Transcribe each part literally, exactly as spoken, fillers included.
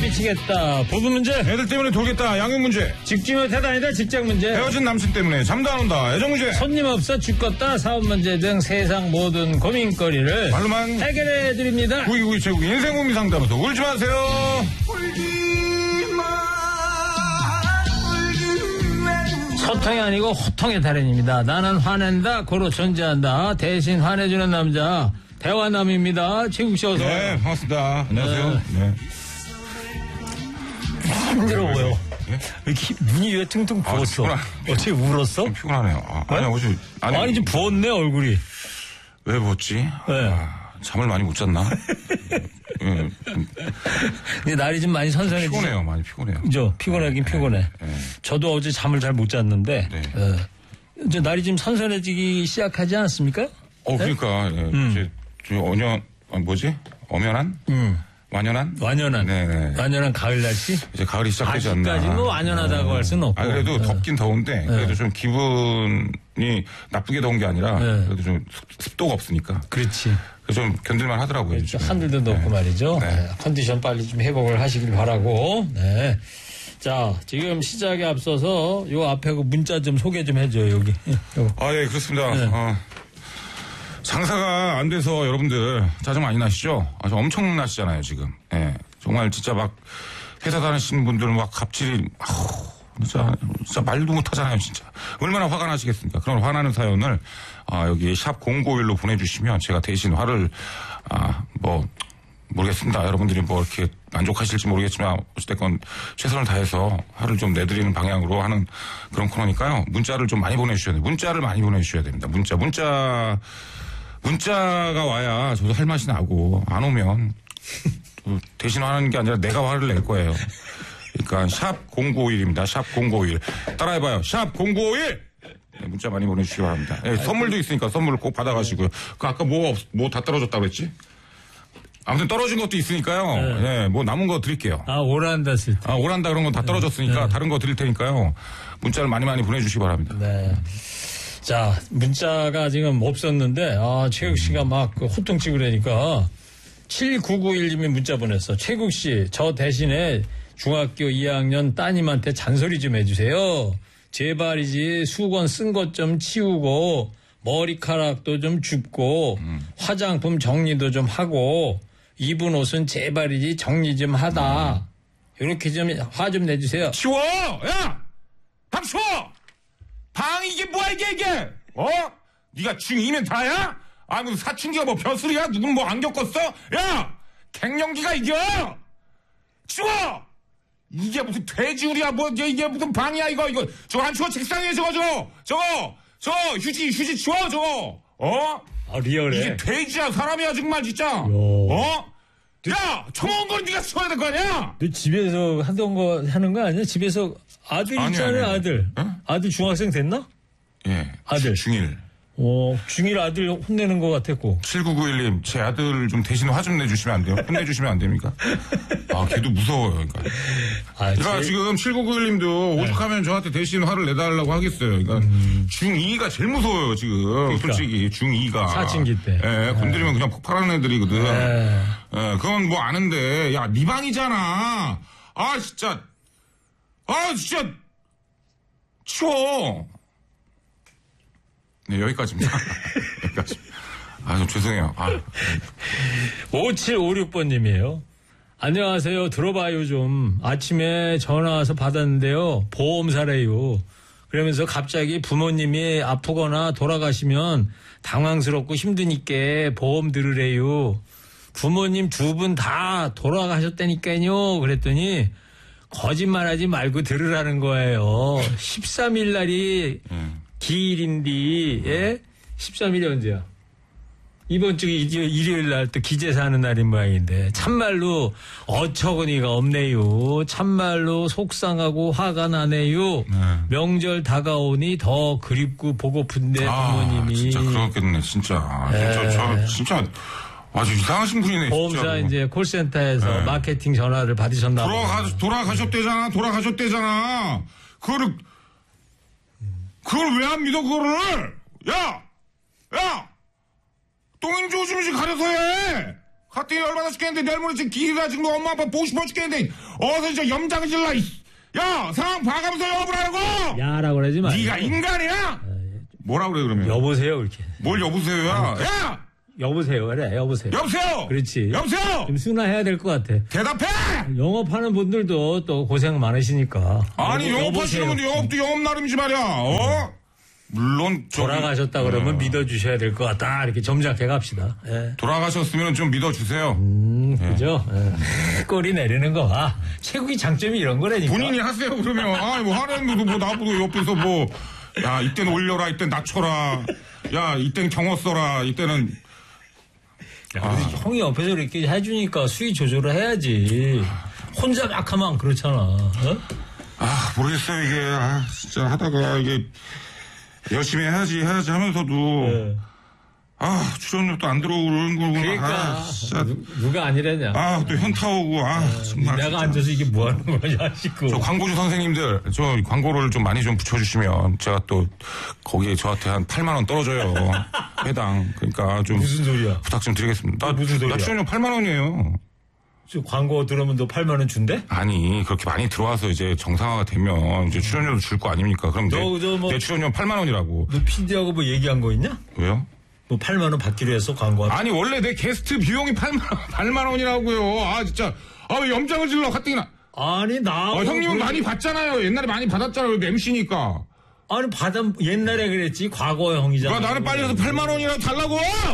미치겠다. 부부 문제. 애들 때문에 돌겠다. 양육 문제. 직중의 태단이다. 직장 문제. 헤어진 남친 때문에 잠도 안 온다. 애정 문제. 손님 없어 죽겠다. 사업 문제 등 세상 모든 고민거리를 말로만 해결해 드립니다. 구이구이 최고 인생 고민 상담소 울지 마세요. 소통이 아니고 호통의 달인입니다. 나는 화낸다. 고로 존재한다. 대신 화내주는 남자 대화남입니다. 최국 씨 어서. 네, 반갑습니다. 안녕하세요. 네. 힘들어 보여. 예? 이렇게 눈이 왜 퉁퉁 부었어? 아, 어떻게 울었어? 좀 피곤하네요. 아, 아니, 어제. 아니, 아니 좀 부었네, 얼굴이. 왜 부었지? 네. 아, 잠을 많이 못 잤나? 예, 근데 날이 좀 많이 선선해지. 피곤해요, 많이 피곤해요. 그죠? 피곤하긴 네, 피곤해. 네, 네. 저도 어제 잠을 잘 못 잤는데, 네. 어, 이제 날이 좀 선선해지기 시작하지 않았습니까? 어, 그러니까, 예, 음. 이제, 저 언여, 아, 뭐지? 엄연한? 음. 완연한? 완연한. 네네. 완연한 가을 날씨? 이제 가을이 시작되지 않나. 아직까지 뭐 완연하다고 네. 할 수는 없고. 아, 그래도 네. 덥긴 더운데, 그래도 네. 좀 기분이 나쁘게 더운 게 아니라, 네. 그래도 좀 습도가 없으니까. 그렇지. 그래서 좀 견딜만 하더라고요. 그렇죠. 요즘에. 하늘도 높고 네. 말이죠. 네. 네. 컨디션 빨리 좀 회복을 하시길 바라고. 네. 자, 지금 시작에 앞서서 요 앞에 그 문자 좀 소개 좀 해줘요, 여기. 요거. 아, 예, 그렇습니다. 네. 어, 장사가 안 돼서 여러분들 짜증 많이 나시죠? 아주 엄청 나시잖아요, 지금. 예. 정말 진짜 막 회사 다니시는 분들은 막 갑질이, 아우, 진짜, 진짜 말도 못 하잖아요, 진짜. 얼마나 화가 나시겠습니까? 그런 화나는 사연을, 아, 여기 샵 공구오일로 보내주시면 제가 대신 화를, 아, 뭐, 모르겠습니다. 여러분들이 뭐 이렇게 만족하실지 모르겠지만 어쨌든 최선을 다해서 화를 좀 내드리는 방향으로 하는 그런 코너니까요. 문자를 좀 많이 보내주셔야 돼요. 문자를 많이 보내주셔야 됩니다. 문자, 문자, 문자가 와야 저도 할 맛이 나고 안 오면 대신 화하는 게 아니라 내가 화를 낼 거예요. 그러니까 샵 공구오일입니다. 샵 공구오일. 따라해봐요. 샵 공구오일! 네, 문자 많이 보내주시기 바랍니다. 네, 선물도 있으니까 선물을 꼭 받아가시고요. 그 아까 뭐, 뭐 다 떨어졌다고 그랬지? 아무튼 떨어진 것도 있으니까요. 네. 네, 뭐 남은 거 드릴게요. 아, 오란다 쓸 때. 아, 오란다 그런 건 다 떨어졌으니까 네. 다른 거 드릴 테니까요. 문자를 많이 많이 보내주시기 바랍니다. 네. 자, 문자가 지금 없었는데, 아, 최국 씨가 막 그 호통치고 그러니까, 칠구구일님이 문자 보냈어. 최국 씨, 저 대신에 중학교 이 학년 따님한테 잔소리 좀 해주세요. 제발이지 수건 쓴 것 좀 치우고, 머리카락도 좀 줍고, 음. 화장품 정리도 좀 하고, 입은 옷은 제발이지 정리 좀 하다. 이렇게 좀 화 좀 내주세요. 치워! 야! 방 치워! 방 이게 뭐야 이게 이게! 어? 네가 중이면 다야? 아 무슨 사춘기가 뭐 벼슬이야? 누군 뭐 안 겪었어? 야! 갱년기가 이겨! 치워! 이게 무슨 돼지우리야 뭐 이게 무슨 방이야 이거 이거 저거 안 치워 책상에 저거 저거 저거 저거 휴지 휴지 치워 저거 어? 아, 리얼해. 이게 돼지야 사람이야 정말 진짜 야. 어? 야! 처먹은 건 네가 치워야 될 거 아니야? 너 집에서 하던 거 하는 거 아니야? 집에서 아들 아니, 있잖아요, 아니, 아니. 아들. 어? 아들 중학생 됐나? 예. 아들. 중일. 어, 중일 아들 혼내는 것 같았고. 칠구구일님, 제 아들 좀 대신 화 좀 내주시면 안 돼요? 혼내주시면 안 됩니까? 아, 걔도 무서워요, 그러니까. 아, 그러니까 제... 지금 칠구구일님도 네. 오죽하면 저한테 대신 화를 내달라고 하겠어요. 그러니까 음. 중이가 제일 무서워요, 지금. 그러니까. 솔직히 중이가. 사춘기 때. 예, 건드리면 네. 그냥 폭발하는 애들이거든. 네. 예, 그건 뭐 아는데, 야, 네 방이잖아. 아, 진짜. 아, 진짜. 치워. 네, 여기까지입니다. 여기까지. 아, 좀 죄송해요. 아. 오칠오육번님이에요. 안녕하세요. 들어봐요 좀. 아침에 전화 와서 받았는데요. 보험사래요. 그러면서 갑자기 부모님이 아프거나 돌아가시면 당황스럽고 힘드니까 보험 들으래요. 부모님 두 분 다 돌아가셨다니까요. 그랬더니 거짓말하지 말고 들으라는 거예요. 십삼일 날이 음. 기일인데, 예? 십삼일이 언제야? 이번 주 일요일 날 또 기재사 하는 날인 모양인데, 참말로 어처구니가 없네요. 참말로 속상하고 화가 나네요. 네. 명절 다가오니 더 그립고 보고픈데, 아, 부모님이. 진짜 그렇겠네, 진짜. 네. 저, 저, 진짜. 아주 이상하신 분이네, 보험사 진짜. 이제 콜센터에서 네. 마케팅 전화를 받으셨나 봐요. 돌아가, 돌아가셨대잖아, 돌아가셨대잖아. 그거를, 그걸 왜 안 믿어, 그거를? 야! 야! 똥인지 오줌인지 가려서 해! 가뜩이 얼마나 죽겠는데 내일 모레 지금 기회가 지금 엄마 아빠 보고 싶어 죽겠는데 어서 저 염장을 질러. 야 상황 봐가면서 여보를 하라고. 야라고 그러지 마. 네가 인간이야? 뭐라 그래 그러면? 여보세요 이렇게. 뭘 여보세요야? 야! 여보세요 그래 여보세요. 여보세요. 그렇지. 여보세요. 좀 순화해야 될 것 같아. 대답해. 영업하는 분들도 또 고생 많으시니까. 아니 여보, 영업하시는 분들 여보세요. 영업도 영업 나름이지 말이야. 어? 물론 저기, 돌아가셨다 그러면 어. 믿어주셔야 될 것 같다. 이렇게 점잖게 갑시다. 예. 돌아가셨으면 좀 믿어주세요. 음, 그죠? 예. 꼬리 내리는 거. 아, 최국이 장점이 이런 거라니까. 본인이 하세요 그러면. 아니 뭐 하는 뭐 나보고 옆에서 뭐 야 이때는 올려라 이때는 낮춰라. 야 이때는 경어 써라 이때는. 야, 아. 형이 옆에서 이렇게 해주니까 수위 조절을 해야지. 혼자 막 하면 안 그렇잖아. 어? 아 모르겠어요 이게. 아 진짜 하다가 이게 열심히 해야지 해야지 하면서도 네. 아 출연료도 안 들어오는 거구나. 그러니까 아, 진짜. 누, 누가 아니라냐. 아 또 현타 오고. 아 네. 정말. 내가 진짜. 앉아서 이게 뭐 하는 거냐 싶고. 저 광고주 선생님들 저 광고를 좀 많이 좀 붙여주시면 제가 또 거기에 저한테 한 팔만 원 떨어져요. 해당. 그러니까 좀 무슨 소리야? 부탁 좀 드리겠습니다. 나, 무슨 소리야? 나 출연료 팔만 원이에요. 저 광고 들으면 너 팔만 원 준대? 아니 그렇게 많이 들어와서 이제 정상화가 되면 이제 출연료도 줄 거 아닙니까? 그럼 내, 너, 저 뭐- 내 출연료 팔만 원이라고. 너 피디하고 뭐 얘기한 거 있냐? 왜요? 뭐 팔만 원 받기로 했어 광고하면. 아니 원래 내 게스트 비용이 팔만 원, 팔만 원이라고요. 아 진짜 아 왜 염장을 질러 가뜩이나. 아니 나. 어, 형님은 많이 받잖아요. 옛날에 많이 받았잖아요. 엠씨니까. 아니 받아 옛날에 그랬지 과거 형이잖아. 야, 나는 빨리 가서 팔만 원이라도 달라고!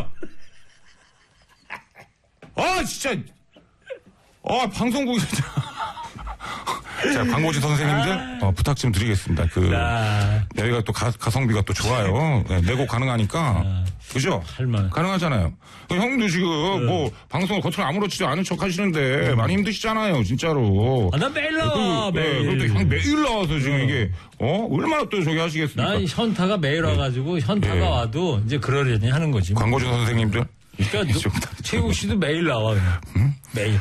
아, 진짜. 아, 방송국이 진짜. 자, 광고주 선생님들, 어, 부탁 좀 드리겠습니다. 그, 아. 여기가 또 가, 가성비가 또 좋아요. 네, 내고 가능하니까. 아. 그죠? 할만. 가능하잖아요. 형님도 지금 네. 뭐, 방송을 겉으로 아무렇지도 않은 척 하시는데, 많이 힘드시잖아요, 진짜로. 아, 나 매일 나와 그, 네, 매일. 그런데 형이 매일 나와서 지금 이게, 어? 얼마나 또 저기 하시겠습니까? 난 현타가 매일 와가지고 현타가 예. 와도 이제 그러려니 하는 거지. 뭐. 광고주 선생님들. 그러니까 좀 너, 최국 씨도 매일 나와 그냥. 음? 매일.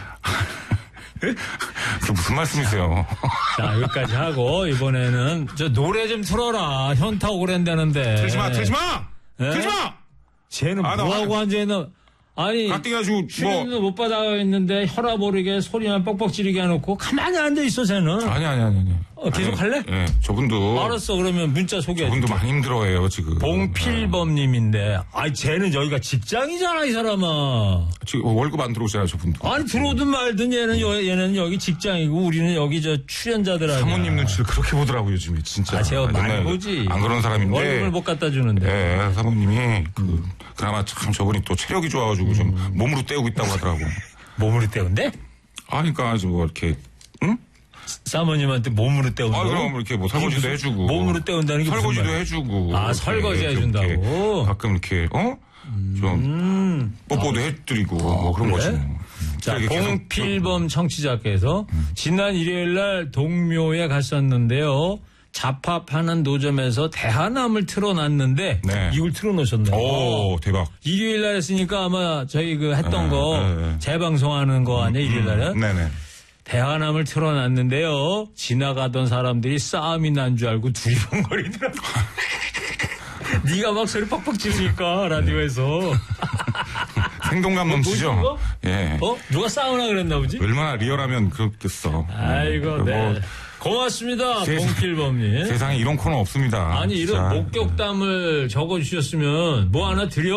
그 무슨 말씀이세요? 자 여기까지 하고 이번에는 저 노래 좀 틀어라. 현타 오고 그랬다는데. 틀지 마, 틀지 마! 예? 틀지 마! 쟤는 아, 나 뭐하고 앉아있는. 아니 가뜩이 가지고 뭐 출연도 못 받아 있는데 혈압 오르게 소리만 뻑뻑 지르게 해놓고 가만히 앉아있어 쟤는. 아니 아니 아니 아니. 어, 계속 아니, 할래? 예, 저분도 알았어 그러면 문자 소개해. 저분도 많이 힘들어해요 지금. 봉필범님인데, 아이 쟤는 여기가 직장이잖아 이 사람아. 지금 월급 안 들어오잖아요 저분도. 아니 들어오든 말든 얘는 여, 얘는 여기 직장이고 우리는 여기 저 출연자들 아니야. 사모님 눈치를 그렇게 보더라고요 요즘에 진짜. 아 제가 많이 옛날에 보지. 안 그런 사람인데. 월급을 못 갖다 주는데. 예, 사모님이 그 그나마 참 저분이 또 체력이 좋아가지고 음. 좀 몸으로 때우고 있다고 하더라고. 몸으로 때운데? 아, 그러니까 아주 뭐 이렇게 응? 사모님한테 몸으로 때운다. 아, 그럼 이렇게 뭐 설거지도 해주고. 몸으로 때운다는 게 무슨 설거지도 말이야? 해주고. 아, 이렇게, 설거지 이렇게, 해준다고? 이렇게 가끔 이렇게, 어? 좀, 음. 뽀뽀도 해드리고, 뭐 그런 그래? 거지. 뭐. 자, 이렇게 계속 봉필범 청취자께서 지난 일요일 날 동묘에 갔었는데요. 잡합하는 노점에서 대하남을 틀어놨는데 네. 이걸 틀어놓으셨네요. 오, 대박. 일요일 날 했으니까 아마 저희 그 했던 네, 거 네, 네. 재방송하는 거 아니야 일요일 날은? 네네. 대하남을 틀어놨는데요. 지나가던 사람들이 싸움이 난 줄 알고 두리번거리더라고. 네가 막 소리 팍팍 지르니까 라디오에서. 생동감 넘치죠? 뭐, 예. 어? 누가 싸우나 그랬나 보지? 얼마나 리얼하면 그렇겠어. 아이고, 음, 네. 뭐 고맙습니다, 세상- 봉필범님. 세상에 이런 코너 없습니다. 아니, 이런 진짜. 목격담을 적어주셨으면 뭐 하나 드려.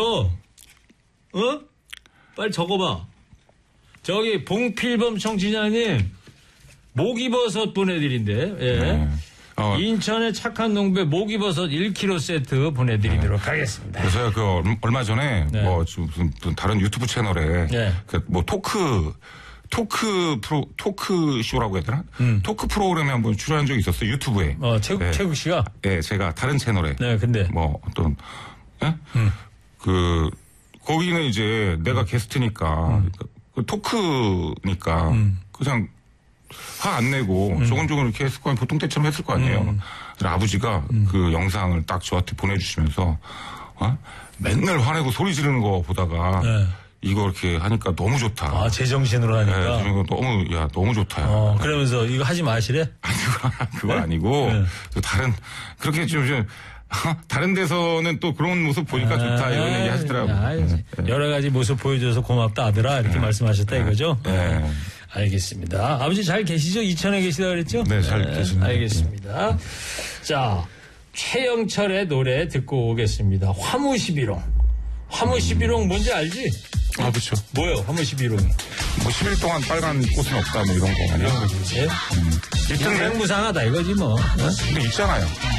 어? 빨리 적어봐. 저기, 봉필범 청취자님, 목이버섯 보내드린대. 예. 네. 어, 인천의 착한 농부에 목이버섯 일 킬로그램 세트 보내드리도록 하겠습니다. 그래서 그 얼- 얼마 전에 네. 뭐 지금 무슨, 무슨 다른 유튜브 채널에 네. 그 뭐 토크 토크 프로 토크 쇼라고 해야 되나? 토크 프로그램에 한번 출연한 적이 있었어요. 유튜브에. 음. 어, 최국, 네. 최국 씨가? 예, 제가 다른 채널에. 네, 근데. 뭐 어떤 예? 음. 그 거기는 이제 내가 게스트니까 그 토크니까 음. 그냥 화 안 내고 조금조금 이렇게 했을 거 아니에요. 보통 때처럼 했을 거 아니에요. 음. 그래서 아버지가 그 영상을 딱 저한테 보내주시면서 어? 맨날 화내고 소리 지르는 거 보다가 네. 이거 이렇게 하니까 너무 좋다. 아, 제정신으로 하니까. 네, 그리고 너무 야 너무 좋다. 어, 그러면서 이거 하지 마시래? 아니 그건, 그건 아니고 네. 그 다른 그렇게 좀, 좀 다른 데서는 또 그런 모습 보니까 좋다 이런 얘기 하시더라고요. 아, 네. 여러 가지 모습 보여줘서 고맙다 아들아 이렇게 네. 말씀하셨다 이거죠? 네. 알겠습니다. 아버지 잘 계시죠? 이천에 계시다 그랬죠? 네, 잘 계십니다. 알겠습니다. 자, 최영철의 노래 듣고 오겠습니다. 화무십일홍. 화무십일홍 뭔지 알지? 아, 그렇죠. 뭐요? 화무십일홍이. 뭐 십 일 동안 빨간 꽃은 없다 뭐 이런 거 아니야? 이런 거지. 음. 인생 무상하다 이거지 뭐. 어? 근데 있잖아요.